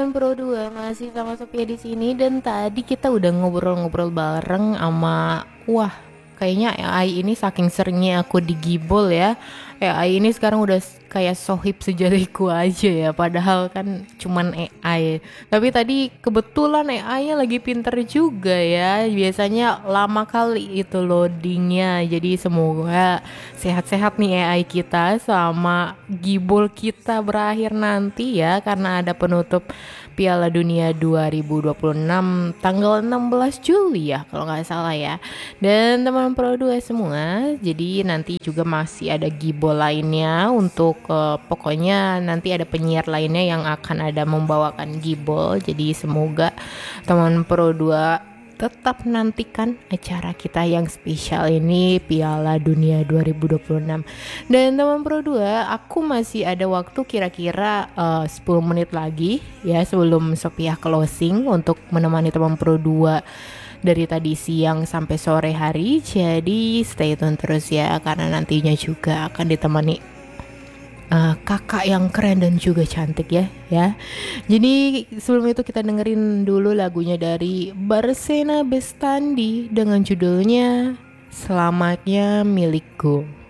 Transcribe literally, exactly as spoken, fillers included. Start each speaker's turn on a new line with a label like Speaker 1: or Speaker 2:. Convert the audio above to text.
Speaker 1: teman Pro dua masih sama Sophia di sini dan tadi kita udah ngobrol-ngobrol bareng sama wah, kayaknya A I ini saking seringnya aku digibol ya. A I ini sekarang udah s- kayak sohib sejatiku aja ya, padahal kan cuman A I. Tapi tadi kebetulan A I-nya lagi pinter juga ya. Biasanya lama kali itu loadingnya. Jadi semoga sehat-sehat nih A I kita sama gibol kita berakhir nanti ya, karena ada penutup Piala Dunia dua ribu dua puluh enam tanggal enam belas Juli ya kalau nggak salah ya. Dan teman Pro dua semua, jadi nanti juga masih ada gibol lainnya untuk eh, pokoknya nanti ada penyiar lainnya yang akan ada membawakan gibol. Jadi semoga teman Pro dua tetap nantikan acara kita yang spesial ini, Piala Dunia dua ribu dua puluh enam. Dan teman Pro dua, aku masih ada waktu kira-kira eh, sepuluh menit lagi ya sebelum Sophia closing untuk menemani teman Pro dua dari tadi siang sampai sore hari. Jadi stay tune terus ya, karena nantinya juga akan ditemani uh, kakak yang keren dan juga cantik ya ya. Jadi sebelum itu kita dengerin dulu lagunya dari Barsena Bestandi dengan judulnya Selamatnya Milikku.